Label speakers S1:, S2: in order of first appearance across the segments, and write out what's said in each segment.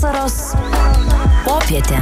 S1: Vasaros popietė.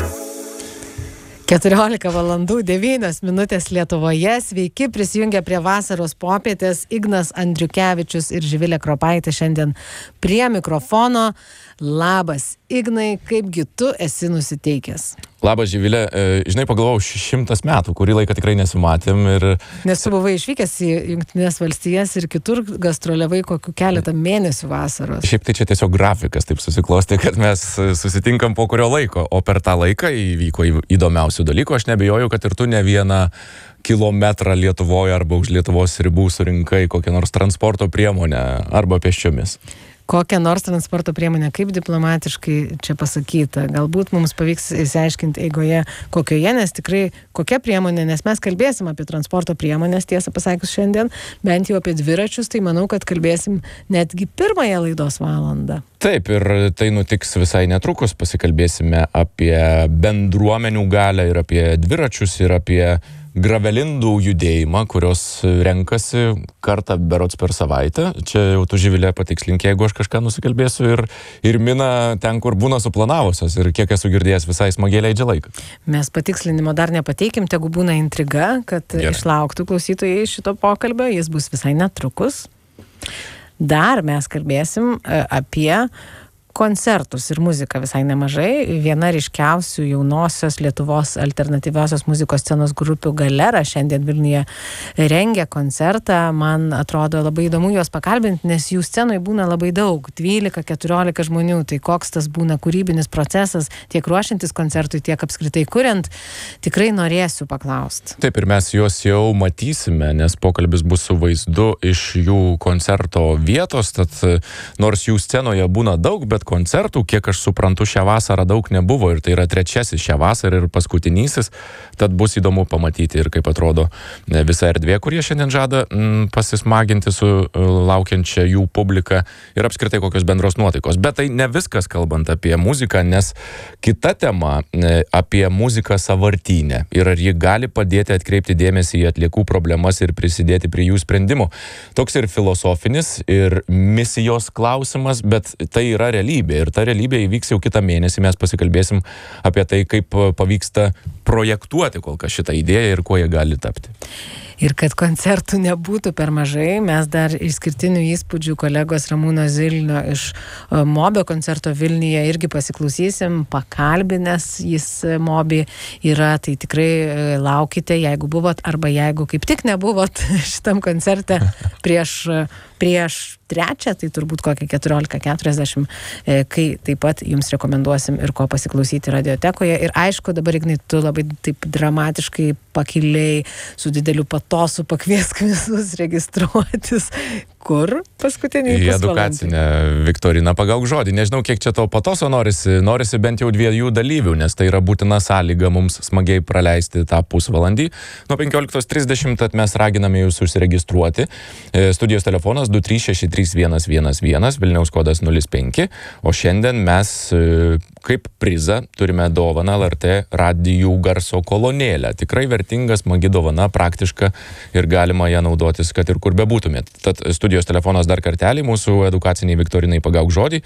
S2: 14 valandų 9 minutės Lietuvoje. Sveiki, prisijungia prie vasaros popietės Ignas Andriukevičius ir Živilė Kropaitė šiandien prie mikrofono. Labas, Ignai, kaipgi tu esi nusiteikęs?
S3: Labas, Živilė. Žinai, pagalvojau, 100 metų, kurį laiką tikrai nesimatėm.
S2: Nes tu buvai išvykęs į Jungtinės valstijas ir kitur gastroliavai kokių keletą mėnesių vasaros.
S3: Šiaip tai čia tiesiog grafikas taip susiklostė, kad mes susitinkam po kurio laiko, o per tą laiką įvyko įdomiausių dalykų. Aš nebejoju, kad ir tu ne vieną kilometrą Lietuvoje arba už Lietuvos ribų surinkai kokią nors transporto priemonę arba pėsčiomis.
S2: Kokią nors transporto priemonę, kaip diplomatiškai čia pasakyta. Galbūt mums pavyks įsiaiškinti eigoje kokioje, nes tikrai kokia priemonė, nes mes kalbėsim apie transporto priemonės, tiesą pasakius šiandien, bent jau apie dviračius, tai manau, kad kalbėsim netgi pirmąją laidos valandą.
S3: Taip, ir tai nutiks visai netrukus, pasikalbėsime apie bendruomenių galią ir apie dviračius ir apie gravelindų judėjimą, kurios renkasi kartą berods per savaitę. Čia jau tu, Živilė, patikslink, jeigu aš kažką nusikalbėsiu ir mina ten, kur būna suplanavusios ir kiek esu girdėjęs visai smagiai leidžia laiką.
S2: Mes patikslinimo dar nepateikim, tegu būna intriga, kad išlauktų klausytojai šito pokalbio, jis bus visai netrukus. Dar mes kalbėsim apie koncertus ir muziką visai nemažai. Viena ryškiausių jaunosios Lietuvos alternatyviosios muzikos scenos grupių Galera šiandien Vilniuje rengia koncertą. Man atrodo labai įdomu juos pakalbinti, nes jų scenoje būna labai daug, 12-14 žmonių. Tai koks tas būna kūrybinis procesas, tiek ruošiantis koncertui, tiek apskritai kuriant, tikrai norėsiu paklausti.
S3: Taip, ir mes juos jau matysime, nes pokalbis bus su vaizdu iš jų koncerto vietos, tad nors jų scenoje būna daug, bet koncertų, kiek aš suprantu, šią vasarą daug nebuvo ir tai yra trečiasis šią vasarą ir paskutinysis, tad bus įdomu pamatyti ir kaip atrodo visa erdvė, kurie šiandien žada pasismaginti su laukiančia jų publika ir apskritai kokios bendros nuotaikos. Bet tai ne viskas kalbant apie muziką, nes kita tema apie muziką sąvartynę ir ar ji gali padėti atkreipti dėmesį į atliekų problemas ir prisidėti prie jų sprendimų. Toks ir filosofinis, ir misijos klausimas, bet tai yra realybė. Ir ta realybė įvyks jau kitą mėnesį. Mes pasikalbėsim apie tai, kaip pavyksta projektuoti kol kas šitą idėją ir kuo jie gali tapti.
S2: Ir kad koncertų nebūtų per mažai, mes dar išskirtinių įspūdžių kolegos Ramūno Zilnio iš Mobio koncerto Vilniuje irgi pasiklausysim, pakalbinęs jis Mobi yra, tai tikrai laukite, jeigu buvot arba jeigu kaip tik nebuvot šitam koncerte prieš trečią, tai turbūt kokią 14:40, kai taip pat jums rekomenduosim ir ko pasiklausyti radiotekoje. Ir aišku, dabar, Ignai, tu labai taip dramatiškai pakiliai su dideliu patosu pakviesk visus registruotis. Kur paskutinį pusvalandį?
S3: Į edukacinę viktoriną pagauk žodį. Nežinau, kiek čia to patoso norisi bent jau 2 dalyvių, nes tai yra būtina sąlyga mums smagiai praleisti tą pusvalandį. Nuo 15:30 tad mes raginame jūs užsiregistruoti. Studijos telefonas 2363111, Vilniaus kodas 05, o šiandien mes kaip prizą turime dovaną LRT radijų garso kolonėlę. Tikrai vertinga, smagi dovana, praktiška ir galima ją naudotis, kad ir kur bebūtumėt. Tad studijos telefonas dar kartelį, mūsų edukaciniai viktorinai pagauk žodį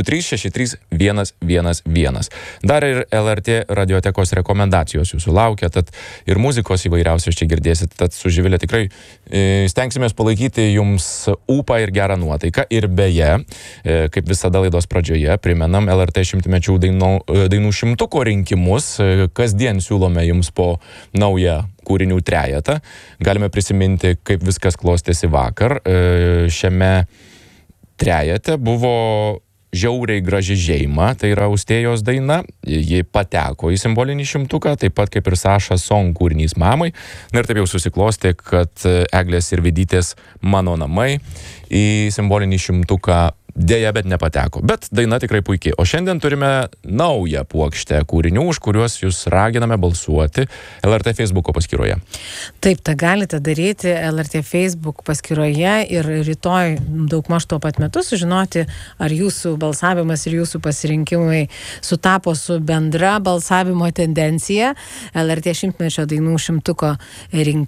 S3: 2363111. Dar ir LRT radiotekos rekomendacijos jūsų laukia, tad ir muzikos įvairiausios čia girdėsit. Tad su Živilė tikrai stengsimės palaikyti jums ūpą ir gerą nuotaiką. Ir beje, kaip visada laidos pradžioje, primenam LRT šimtmečių dainų šimtuko rinkimus. Kasdien siūlome jums po naują kūrinių trejetą. Galime prisiminti, kaip viskas klostėsi vakar. Šiame trejete buvo Žiauriai graži žeima, tai yra Austėjos daina. Ji pateko į simbolinį šimtuką, taip pat kaip ir Saša Song kūrinys Mamai. Na ir taip jau susiklostė, kad Eglės Sirvydytės Mano namai į simbolinį šimtuką dėja, bet nepateko. Bet daina tikrai puikiai. O šiandien turime naują puokštę kūrinių, už kuriuos jūs raginame balsuoti LRT Facebooko paskyroje.
S2: Taip, tą galite daryti LRT Facebook paskyroje ir rytoj daugmaž tuo pat metu sužinoti, ar jūsų balsavimas ir jūsų pasirinkimai sutapo su bendra balsavimo tendencija. LRT šimtmečio dainų šimtuko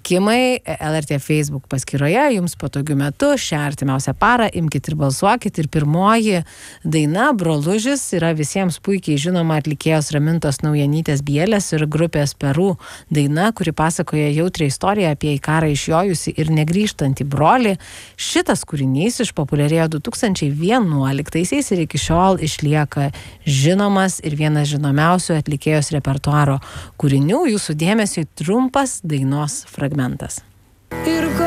S2: rinkimai LRT Facebook paskyroje jums patogiu metu šią artimiausią parą imkite ir balsuokite ir pirmoji daina Brolužis yra visiems puikiai žinoma atlikėjos Ramintos Naujanytės Bielės ir grupės Peru daina, kuri pasakoja jautrią istoriją apie į karą išjojusi ir negrįžtantį brolį. Šitas kūrinys išpopuliarėjo 2011 ir iki šiol išlieka žinomas ir vienas žinomiausių atlikėjos repertuaro kūrinių. Jūsų dėmesiui trumpas dainos fragmentas.